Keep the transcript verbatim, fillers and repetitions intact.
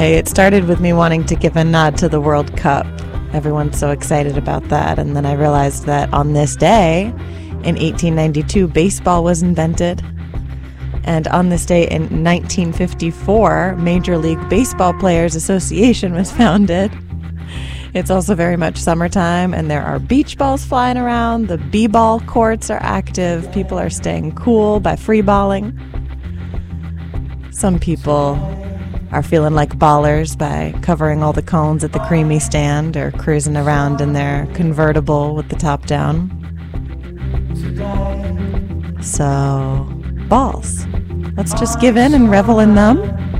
Hey, it started with me wanting to give a nod to the World Cup. Everyone's so excited about that. And then I realized that on this day, in eighteen ninety-two, baseball was invented. And on this day in nineteen fifty-four, Major League Baseball Players Association was founded. It's also very much summertime, and there are beach balls flying around. The b-ball courts are active. People are staying cool by free-balling. Some people are feeling like ballers by covering all the cones at the Creamy stand or cruising around in their convertible with the top down. So, balls. Let's just give in and revel in them.